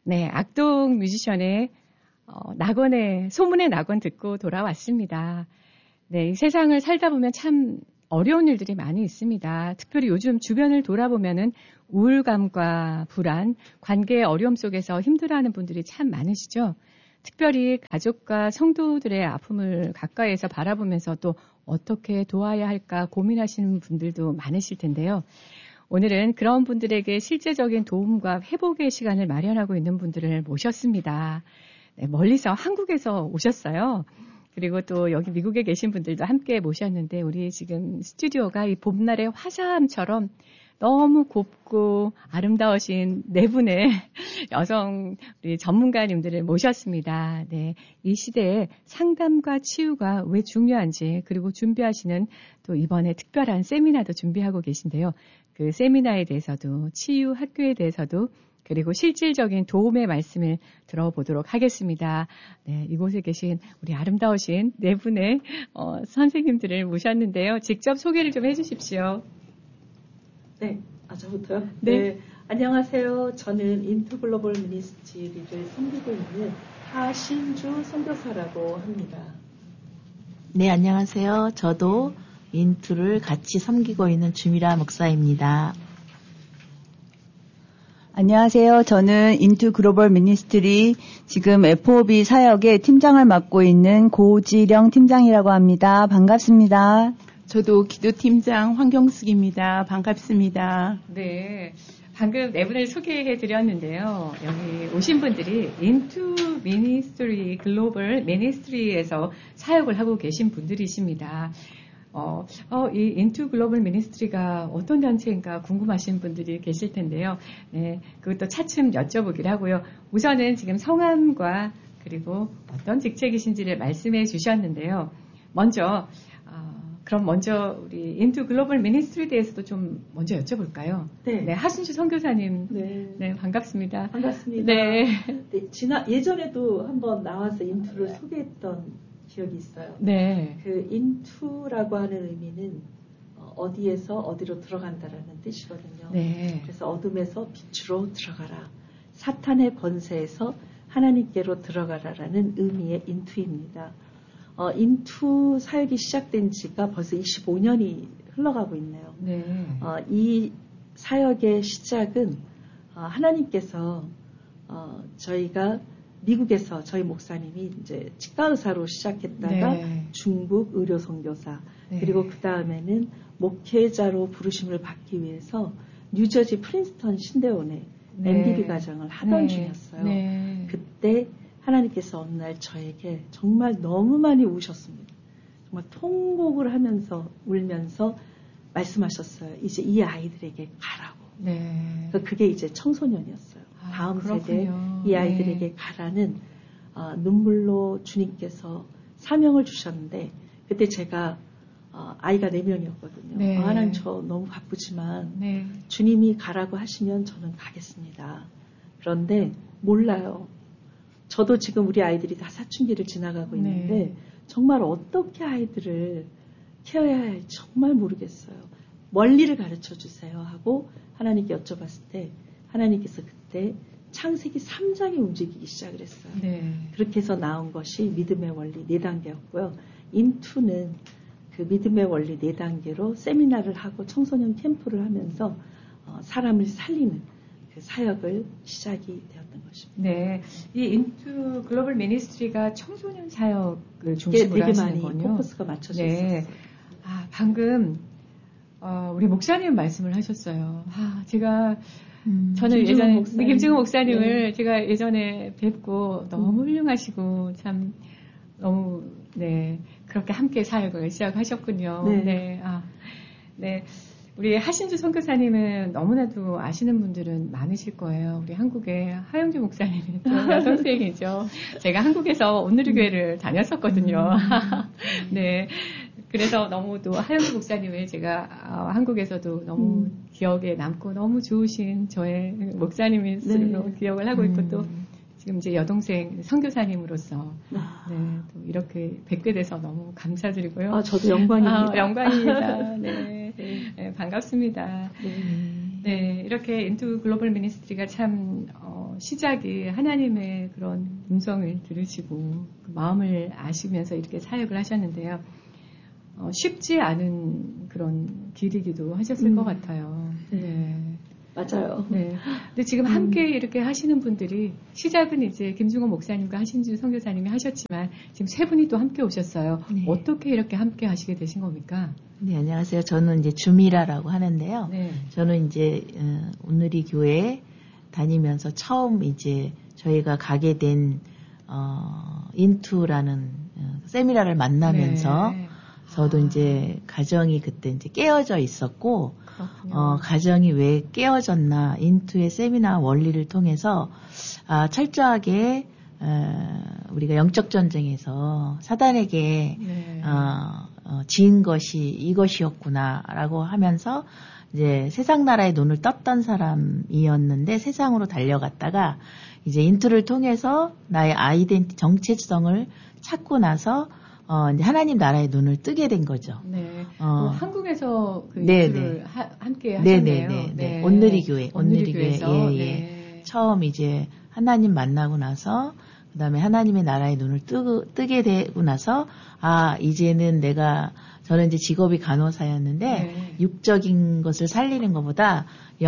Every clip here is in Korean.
네, 악동 뮤지션의 낙원의 소문의 낙원 듣고 돌아왔습니다. 네, 이 세상을 살다 보면 참 어려운 일들이 많이 있습니다. 특별히 요즘 주변을 돌아보면은 우울감과 불안, 관계의 어려움 속에서 힘들어하는 분들이 참 많으시죠. 특별히 가족과 성도들의 아픔을 가까이에서 바라보면서 또 어떻게 도와야 할까 고민하시는 분들도 많으실 텐데요. 오늘은 그런 분들에게 실제적인 도움과 회복의 시간을 마련하고 있는 분들을 모셨습니다. 네, 멀리서 한국에서 오셨어요. 그리고 또 여기 미국에 계신 분들도 함께 모셨는데 우리 지금 스튜디오가 이 봄날의 화사함처럼 너무 곱고 아름다우신 네 분의 여성 우리 전문가님들을 모셨습니다. 네, 이 시대에 상담과 치유가 왜 중요한지 그리고 준비하시는 또 이번에 특별한 세미나도 준비하고 계신데요. 그 세미나에 대해서도 치유 학교에 대해서도 그리고 실질적인 도움의 말씀을 들어보도록 하겠습니다. 네, 이곳에 계신 우리 아름다우신 네 분의 선생님들을 모셨는데요. 직접 소개를 좀 해주십시오. 네, 저부터요? 네. 네. 안녕하세요. 저는 인투 글로벌 미니스트리를 섬기고 있는 하신주 선교사라고 합니다. 네, 안녕하세요. 저도 인투를 같이 섬기고 있는 주미라 목사입니다. 안녕하세요. 저는 인투 글로벌 미니스트리 지금 FOB 사역의 팀장을 맡고 있는 고지령 팀장이라고 합니다. 반갑습니다. 저도 기도팀장 황경숙입니다. 반갑습니다. 네, 방금 네 분을 소개해 드렸는데요. 여기 오신 분들이 인투 미니스트리 글로벌 미니스트리에서 사역을 하고 계신 분들이십니다. 이 인투 글로벌 미니스트리가 어떤 단체인가 궁금하신 분들이 계실 텐데요. 네, 그것도 차츰 여쭤보기를 하고요. 우선은 지금 성함과 그리고 어떤 직책이신지를 말씀해 주셨는데요. 그럼 먼저 우리 인투 글로벌 미니스트리에 대해서도 좀 먼저 여쭤볼까요? 네. 네, 하신주 선교사님. 네. 네, 반갑습니다. 반갑습니다. 네. 네, 예전에도 한번 나와서 인투를 소개했던 기억이 있어요. 네. 그 인투라고 하는 의미는 어디에서 어디로 들어간다라는 뜻이거든요. 네. 그래서 어둠에서 빛으로 들어가라. 사탄의 권세에서 하나님께로 들어가라라는 의미의 인투입니다. 인투 사역이 시작된 지가 벌써 25년이 흘러가고 있네요. 네. 이 사역의 시작은 하나님께서 저희가 미국에서 저희 목사님이 이제 치과 의사로 시작했다가 네. 중국 의료 선교사 네. 그리고 그 다음에는 목회자로 부르심을 받기 위해서 뉴저지 프린스턴 신대원에 네. MBB 과정을 하던 네. 중이었어요. 네. 그때 하나님께서 어느 날 저에게 정말 너무 많이 우셨습니다. 정말 통곡을 하면서 울면서 말씀하셨어요. 이제 이 아이들에게 가라고. 네. 그게 이제 청소년이었어요. 다음 그렇군요. 세대 이 아이들에게 네. 가라는 눈물로 주님께서 사명을 주셨는데 그때 제가 아이가 4명이었거든요. 네. 하나님 저 너무 바쁘지만 네. 주님이 가라고 하시면 저는 가겠습니다. 그런데 몰라요. 저도 지금 우리 아이들이 다 사춘기를 지나가고 있는데 네. 정말 어떻게 아이들을 케어해야 할지 정말 모르겠어요. 원리를 가르쳐 주세요 하고 하나님께 여쭤봤을 때 하나님께서 그때 창세기 3장이 움직이기 시작을 했어요. 네. 그렇게 해서 나온 것이 믿음의 원리 4단계였고요. 인투는 그 믿음의 원리 4단계로 세미나를 하고 청소년 캠프를 하면서 사람을 살리는 그 사역을 시작이 되었던 것입니다. 네, 이 인투 글로벌 미니스트리가 청소년 사역을 중심으로 되게 하시는 많이 거군요. 포커스가 맞춰져 네. 있었어요. 방금 우리 목사님 말씀을 하셨어요. 제가 저는 예전에 김증훈 목사님을 네. 제가 예전에 뵙고 너무 훌륭하시고 참 너무 네 그렇게 함께 사역을 시작하셨군요. 네. 네. 네. 우리 하신주 선교사님은 너무나도 아시는 분들은 많으실 거예요. 우리 한국의 하영주 목사님은 또 여선생이죠. 제가 한국에서 온누리교회를 다녔었거든요. 네. 그래서 너무 또 하영주 목사님을 제가 한국에서도 너무 기억에 남고 너무 좋으신 저의 목사님으로 네. 기억을 하고 있고 또 지금 이제 여동생 선교사님으로서 네, 또 이렇게 뵙게 돼서 너무 감사드리고요. 저도 영광입니다. 영광입니다. 네. 네, 반갑습니다. 네. 네, 이렇게 인투 글로벌 미니스트리가 참 시작이 하나님의 그런 음성을 들으시고 그 마음을 아시면서 이렇게 사역을 하셨는데요. 쉽지 않은 그런 길이기도 하셨을 것 같아요. 네. 맞아요. 네. 근데 지금 함께 이렇게 하시는 분들이 시작은 이제 김중호 목사님과 하신주 선교사님이 하셨지만 지금 세 분이 또 함께 오셨어요. 네. 어떻게 이렇게 함께 하시게 되신 겁니까? 네, 안녕하세요. 저는 이제 주미라라고 하는데요. 네. 저는 이제 오늘이 교회에 다니면서 처음 이제 저희가 가게 된 인투라는 세미나를 만나면서 네. 저도 이제 가정이 그때 이제 깨어져 있었고 그렇군요. 가정이 왜 깨어졌나 인투의 세미나 원리를 통해서 철저하게 우리가 영적 전쟁에서 사단에게 네. 지은 것이 이것이었구나라고 하면서 이제 세상 나라의 눈을 떴던 사람이었는데 세상으로 달려갔다가 이제 인투를 통해서 나의 아이덴티 정체성을 찾고 나서 이제 하나님 나라의 눈을 뜨게 된 거죠. 네. 한국에서 그 네, 인투를 함께 하셨네요. 네. 온누리 교회. 온누리교회에서. 예. 네. 처음 이제 하나님 만나고 나서 그다음에 하나님의 나라의 눈을 뜨게 되고 나서 이제는 저는 이제 직업이 간호사였는데 네. 육적인 것을 살리는 것보다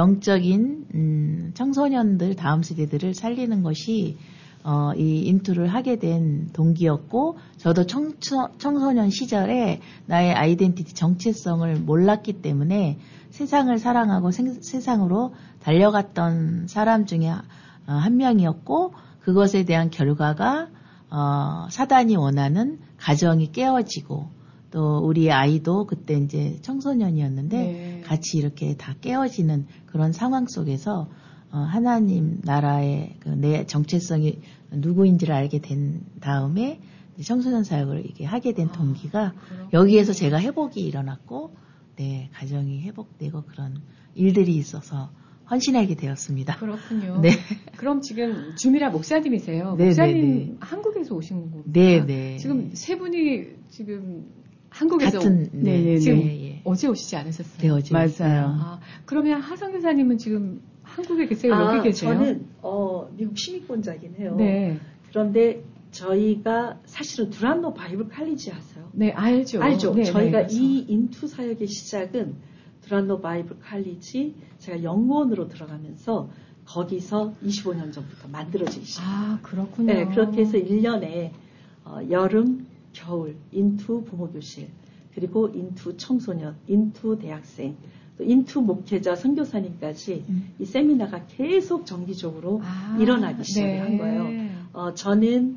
영적인 청소년들 다음 세대들을 살리는 것이 이 인투를 하게 된 동기였고 저도 청소년 시절에 나의 아이덴티티 정체성을 몰랐기 때문에 세상을 사랑하고 세상으로 달려갔던 사람 중에 한 명이었고 그것에 대한 결과가 사단이 원하는 가정이 깨어지고 또 우리 아이도 그때 이제 청소년이었는데 네. 같이 이렇게 다 깨어지는 그런 상황 속에서 하나님 나라의 내 정체성이 누구인지를 알게 된 다음에 청소년 사역을 이렇게 하게 된 동기가 여기에서 제가 회복이 일어났고 가정이 회복되고 그런 일들이 있어서 헌신하게 되었습니다. 그렇군요. 네. 그럼 지금 주미라 목사님이세요. 네, 목사님 네, 네. 한국에서 오신 거구나. 네. 지금 세 분이 지금 한국에서 지금 예. 어제 오시지 않으셨어요? 네, 어제 맞아요. 그러면 하성 교사님은 지금 한국에 계세요? 여기 계세요? 저는 미국 시민권자긴 해요. 네. 그런데 저희가 사실은 두란노 바이블 칼리지 아세요? 네, 알죠. 네, 저희가 네, 이 인투 사역의 시작은 두란노 바이블 칼리지 제가 영문으로 들어가면서 거기서 25년 전부터 만들어지기 시작했어요. 그렇군요. 네, 그렇게 해서 1년에 여름, 겨울, 인투 부모교실, 그리고 인투 청소년, 인투 대학생, 또 인투 목회자, 선교사님까지 이 세미나가 계속 정기적으로 일어나기 시작한 거예요. 저는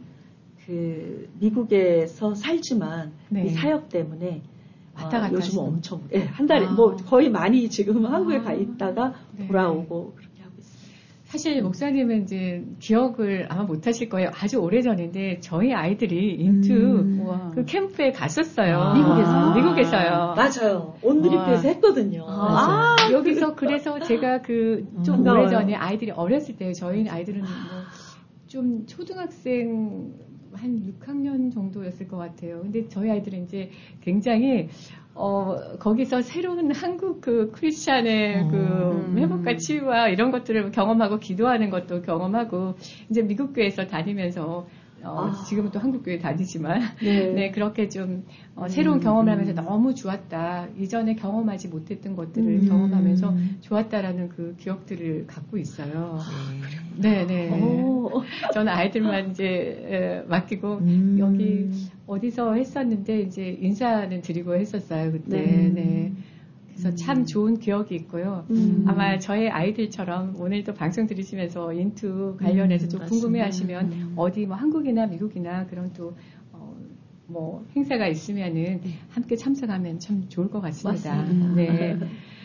미국에서 살지만 이 사역 때문에 왔다 갔다 요즘은 하시는. 엄청 한 달에 거의 많이 지금 한국에 가 있다가 돌아오고 그렇게 하고 있어요. 사실 목사님은 이제 기억을 아마 못 하실 거예요. 아주 오래전인데 저희 아이들이 인투 그 캠프에 갔었어요. 미국에서요. 맞아요. 온누리교회에서 했거든요. 여기서 그래서 제가 좀 오래전에 아이들이 어렸을 때 저희 아이들은 좀 초등학생 한 6학년 정도였을 것 같아요. 근데 저희 아이들은 이제 굉장히 거기서 새로운 한국 크리스찬의 회복과 치유와 이런 것들을 경험하고 기도하는 것도 경험하고 이제 미국 교회에서 다니면서 지금은 또 한국 교회 다니지만 네, 그렇게 좀 새로운 경험을 하면서 너무 좋았다. 이전에 경험하지 못했던 것들을 경험하면서 좋았다라는 그 기억들을 갖고 있어요. 네. 저는 아이들만 이제 맡기고 여기 어디서 했었는데 이제 인사는 드리고 했었어요 그때. 네. 그래서 참 좋은 기억이 있고요. 아마 저의 아이들처럼 오늘도 방송 들으시면서 인투 관련해서 좀 궁금해하시면 어디 한국이나 미국이나 그런 또 행사가 있으면은 함께 참석하면 참 좋을 것 같습니다. 맞습니다. 네.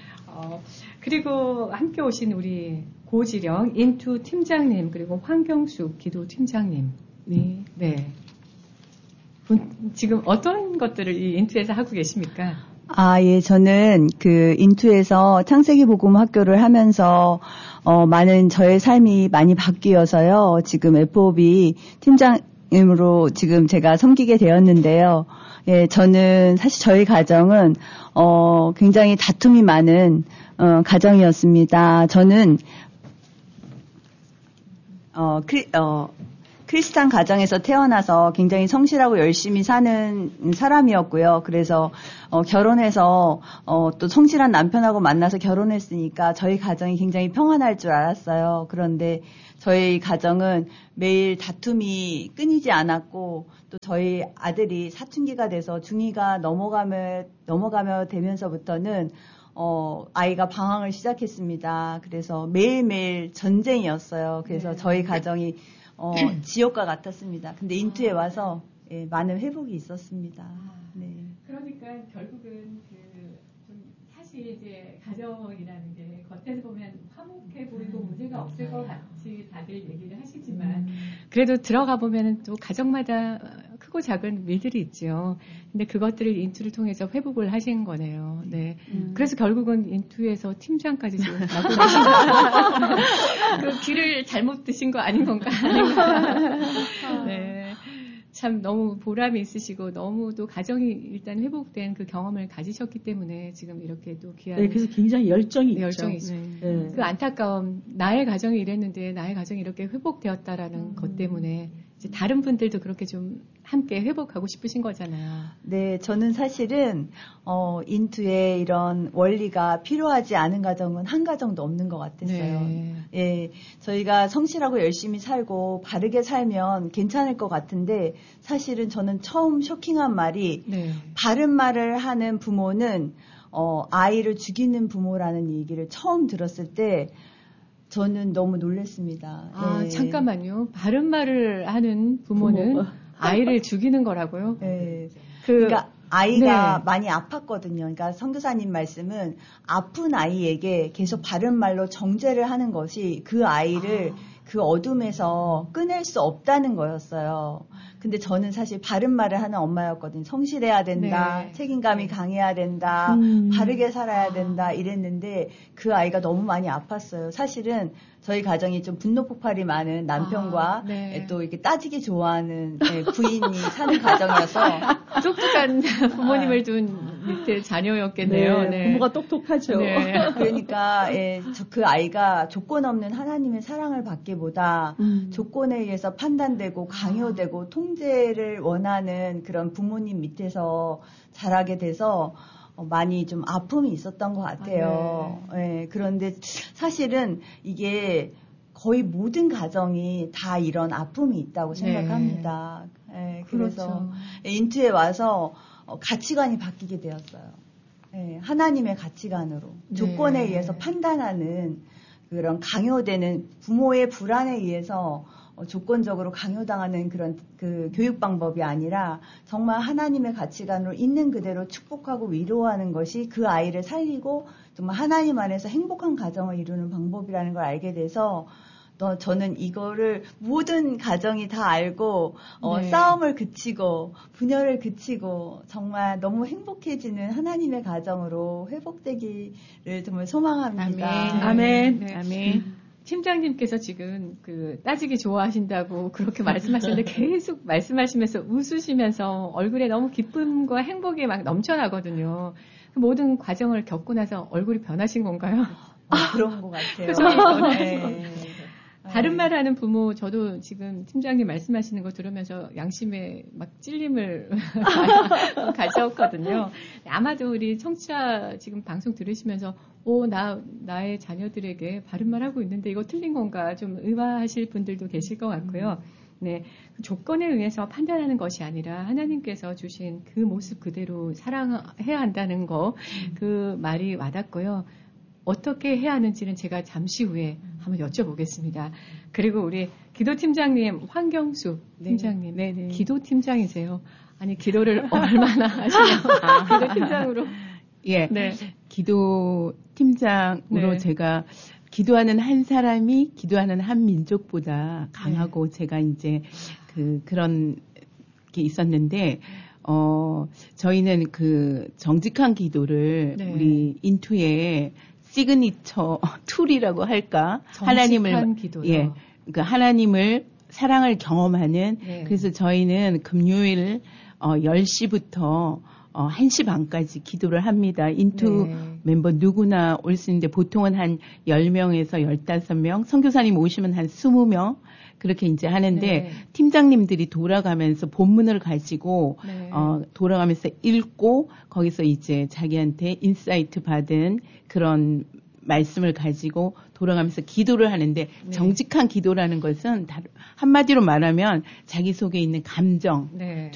그리고 함께 오신 우리 고지령 인투 팀장님 그리고 황경숙 기도 팀장님. 네. 지금 어떤 것들을 이 인투에서 하고 계십니까? 예, 저는 인투에서 창세기 복음 학교를 하면서, 많은 저의 삶이 많이 바뀌어서요. 지금 FOB 팀장님으로 지금 제가 섬기게 되었는데요. 예, 저는 사실 저희 가정은 굉장히 다툼이 많은 가정이었습니다. 저는 크리스찬 가정에서 태어나서 굉장히 성실하고 열심히 사는 사람이었고요. 그래서 결혼해서 또 성실한 남편하고 만나서 결혼했으니까 저희 가정이 굉장히 평안할 줄 알았어요. 그런데 저희 가정은 매일 다툼이 끊이지 않았고 또 저희 아들이 사춘기가 돼서 중2가 넘어가며 되면서부터는 아이가 방황을 시작했습니다. 그래서 매일매일 전쟁이었어요. 그래서 저희 가정이 지옥과 같았습니다. 근데 인투에 와서 예, 많은 회복이 있었습니다. 네. 그러니까 결국은 좀 사실 이제 가정이라는 게 겉에서 보면 화목해 보이고 문제가 없을 것 같이 다들 얘기를 하시지만 그래도 들어가 보면은 또 가정마다 크고 작은 일들이 있죠. 근데 그것들을 인투를 통해서 회복을 하신 거네요. 네. 그래서 결국은 인투에서 팀장까지 지금 맡고 계신다. 그 길을 잘못 드신 거 아닌 건가? 네. 참 너무 보람이 있으시고 너무도 가정이 일단 회복된 그 경험을 가지셨기 때문에 지금 이렇게 또 귀한. 네, 그래서 굉장히 열정이 있죠. 열정이 있죠. 네. 그 안타까움, 나의 가정이 이랬는데 나의 가정이 이렇게 회복되었다라는 것 때문에 이제 다른 분들도 그렇게 좀 함께 회복하고 싶으신 거잖아요. 네, 저는 사실은 인투의 이런 원리가 필요하지 않은 가정은 한 가정도 없는 것 같았어요. 네. 예, 저희가 성실하고 열심히 살고 바르게 살면 괜찮을 것 같은데 사실은 저는 처음 쇼킹한 말이 네. 바른 말을 하는 부모는 아이를 죽이는 부모라는 얘기를 처음 들었을 때 저는 너무 놀랐습니다. 아, 예. 잠깐만요. 바른 말을 하는 부모는 아이를 죽이는 거라고요? 예. 그러니까 아이가 네. 많이 아팠거든요. 그러니까 선교사님 말씀은 아픈 아이에게 계속 바른 말로 정죄를 하는 것이 그 아이를 그 어둠에서 꺼낼 수 없다는 거였어요. 근데 저는 사실 바른 말을 하는 엄마였거든요. 성실해야 된다. 네. 책임감이 강해야 된다. 바르게 살아야 된다. 이랬는데 그 아이가 너무 많이 아팠어요. 사실은 저희 가정이 좀 분노 폭발이 많은 남편과 네. 또 이렇게 따지기 좋아하는 부인이 사는 가정이어서 똑똑한 부모님을 둔 밑에 자녀였겠네요. 네, 부모가 똑똑하죠. 네. 그러니까 그 아이가 조건 없는 하나님의 사랑을 받기보다 조건에 의해서 판단되고 강요되고 통제를 원하는 그런 부모님 밑에서 자라게 돼서 많이 좀 아픔이 있었던 것 같아요. 네, 그런데 사실은 이게 거의 모든 가정이 다 이런 아픔이 있다고 생각합니다. 네, 그래서 인투에 와서 가치관이 바뀌게 되었어요. 네, 하나님의 가치관으로 조건에 의해서 판단하는 그런 강요되는 부모의 불안에 의해서 조건적으로 강요당하는 그런 그 교육 방법이 아니라 정말 하나님의 가치관으로 있는 그대로 축복하고 위로하는 것이 그 아이를 살리고 정말 하나님 안에서 행복한 가정을 이루는 방법이라는 걸 알게 돼서 저는 이거를 모든 가정이 다 알고 싸움을 그치고 분열을 그치고 정말 너무 행복해지는 하나님의 가정으로 회복되기를 정말 소망합니다. 아멘. 네. 아멘. 팀장님께서 지금 따지기 좋아하신다고 그렇게 말씀하셨는데 계속 말씀하시면서 웃으시면서 얼굴에 너무 기쁨과 행복이 막 넘쳐나거든요. 모든 과정을 겪고 나서 얼굴이 변하신 건가요? 그런 것 같아요. 네. 다른 말 하는 부모, 저도 지금 팀장님 말씀하시는 거 들으면서 양심에 막 찔림을 가졌거든요. 아마도 우리 청취자 지금 방송 들으시면서, 나의 자녀들에게 바른 말 하고 있는데 이거 틀린 건가 좀 의아하실 분들도 계실 것 같고요. 네. 조건에 의해서 판단하는 것이 아니라 하나님께서 주신 그 모습 그대로 사랑해야 한다는 거, 그 말이 와닿고요. 어떻게 해야 하는지는 제가 잠시 후에 한번 여쭤보겠습니다. 그리고 우리 기도팀장님, 황경숙 팀장님, 네네. 기도팀장이세요. 아니, 기도를 얼마나 하시냐고. 기도팀장으로. 예. 네. 기도팀장으로 네. 제가 기도하는 한 사람이 기도하는 한 민족보다 강하고 제가 이제 그런 게 있었는데, 저희는 정직한 기도를 우리 인투에 시그니처 툴이라고 할까? 하나님을 기도요. 그러니까 하나님을 사랑을 경험하는 네. 그래서 저희는 금요일 10시부터 1시 반까지 기도를 합니다. 인투 네. 멤버 누구나 올 수 있는데 보통은 한 10명에서 15명, 선교사님 오시면 한 20명 그렇게 이제 하는데 네. 팀장님들이 돌아가면서 본문을 가지고 네. 돌아가면서 읽고 거기서 이제 자기한테 인사이트 받은 그런 말씀을 가지고 돌아가면서 기도를 하는데 네. 정직한 기도라는 것은 한마디로 말하면 자기 속에 있는 감정, 네.